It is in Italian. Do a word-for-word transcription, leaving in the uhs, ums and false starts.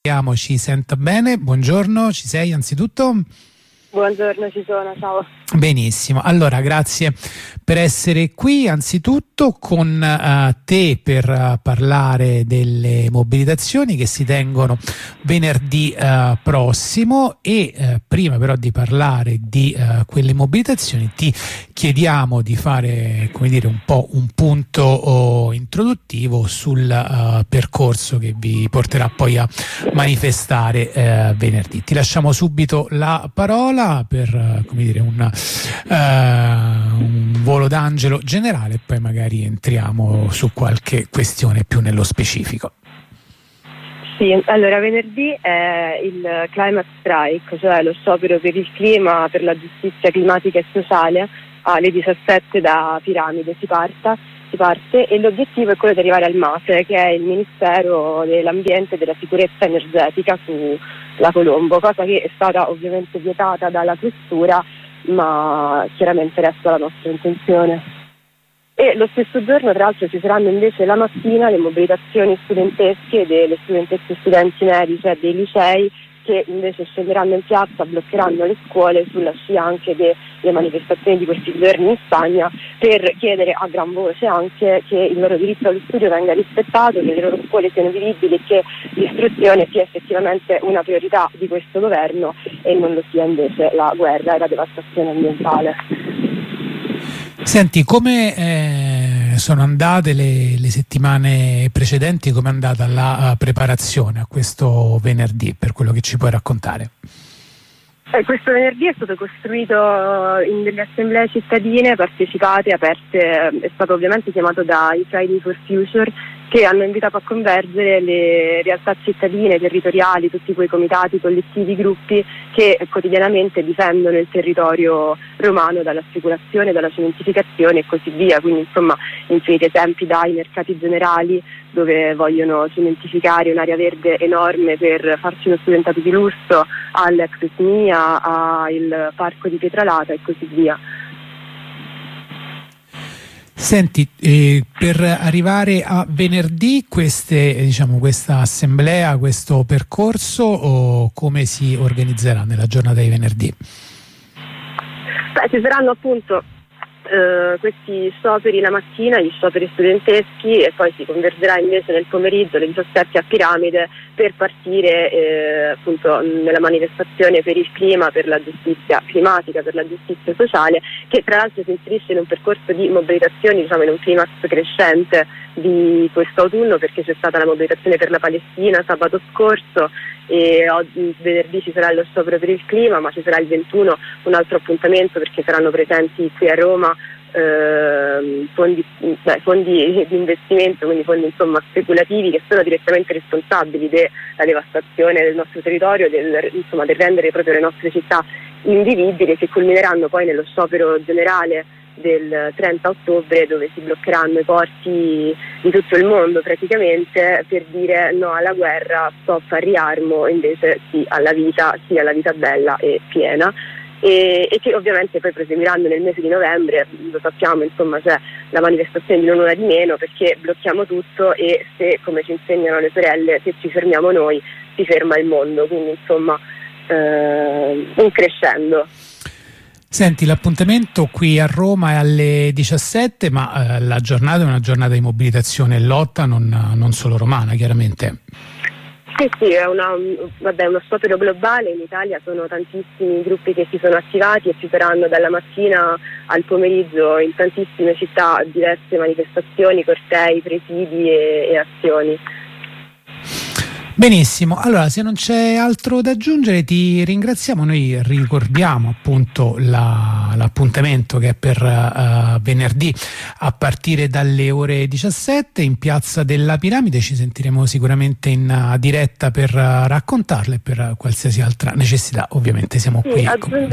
Ci senta bene, buongiorno, ci sei anzitutto? Buongiorno, ci sono, ciao. Benissimo, allora grazie per essere qui anzitutto con uh, te per uh, parlare delle mobilitazioni che si tengono venerdì uh, prossimo e uh, prima però di parlare di uh, quelle mobilitazioni ti chiediamo di fare, come dire, un po' un punto oh, introduttivo sul uh, percorso che vi porterà poi a manifestare uh, venerdì. Ti lasciamo subito la parola per uh, come dire un Uh, un volo d'angelo generale e poi magari entriamo su qualche questione più nello specifico. Sì, allora venerdì è il Climate Strike, cioè lo sciopero per il clima, per la giustizia climatica e sociale, alle diciassette da Piramide si, parta, si parte e l'obiettivo è quello di arrivare al MASE, che è il Ministero dell'Ambiente e della Sicurezza Energetica sulla Colombo, cosa che è stata ovviamente vietata dalla questura, ma chiaramente resta la nostra intenzione. E lo stesso giorno, tra l'altro, ci saranno invece la mattina le mobilitazioni studentesche delle studentesse e studenti neri, cioè dei licei, che invece scenderanno in piazza, bloccheranno le scuole sulla scia anche delle manifestazioni di questi giorni in Spagna, per chiedere a gran voce anche che il loro diritto allo studio venga rispettato, che le loro scuole siano vivibili e che l'istruzione sia effettivamente una priorità di questo governo e non lo sia invece la guerra e la devastazione ambientale. Senti, come eh, sono andate le, le settimane precedenti, come è andata la uh, preparazione a questo venerdì, per quello che ci puoi raccontare? Eh, questo venerdì è stato costruito in delle assemblee cittadine partecipate, aperte, è stato ovviamente chiamato dai Friday for Future, che hanno invitato a convergere le realtà cittadine, territoriali, tutti quei comitati, collettivi, gruppi che quotidianamente difendono il territorio romano dalla speculazione, dalla cementificazione e così via. Quindi insomma infiniti esempi dai mercati generali, dove vogliono cementificare un'area verde enorme per farci uno studentato di lusso, all'ex S M I A, al parco di Pietralata e così via. Senti, eh, per arrivare a venerdì queste, diciamo, questa assemblea, questo percorso, o come si organizzerà nella giornata di venerdì? Beh, ci saranno appunto eh, questi scioperi la mattina, gli scioperi studenteschi, e poi si convergerà invece nel pomeriggio alle diciassette a Piramide per partire eh, appunto nella manifestazione per il clima, per la giustizia climatica, per la giustizia sociale, che tra l'altro si inserisce in un percorso di mobilitazioni, diciamo, in un climax crescente di quest'autunno, perché c'è stata la mobilitazione per la Palestina sabato scorso e oggi, venerdì ci sarà lo sciopero per il clima, ma ci sarà il ventuno un altro appuntamento, perché saranno presenti qui a Roma eh, fondi, beh, fondi di investimento, quindi fondi insomma speculativi, che sono direttamente responsabili della devastazione del nostro territorio, del, insomma, del rendere proprio le nostre città invivibili, e che culmineranno poi nello sciopero generale del trenta ottobre, dove si bloccheranno i porti di tutto il mondo praticamente per dire no alla guerra, stop al riarmo, invece sì alla vita, sì alla vita bella e piena, e, e che ovviamente poi proseguiranno nel mese di novembre. Lo sappiamo, insomma, c'è la manifestazione di non una di meno, perché blocchiamo tutto e se, come ci insegnano le sorelle, se ci fermiamo noi si ferma il mondo, quindi insomma eh, un crescendo. Senti, l'appuntamento qui a Roma è alle diciassette, ma eh, la giornata è una giornata di mobilitazione e lotta non, non solo romana, chiaramente. Sì, sì, è una, vabbè, uno sciopero globale. In Italia sono tantissimi gruppi che si sono attivati e ci saranno dalla mattina al pomeriggio in tantissime città diverse manifestazioni, cortei, presidi e, e azioni. Benissimo, allora se non c'è altro da aggiungere ti ringraziamo. Noi ricordiamo appunto la, l'appuntamento che è per uh, venerdì a partire dalle ore diciassette in Piazza della Piramide. Ci sentiremo sicuramente in uh, diretta per uh, raccontarle, per uh, qualsiasi altra necessità ovviamente siamo sì, qui. aggiung-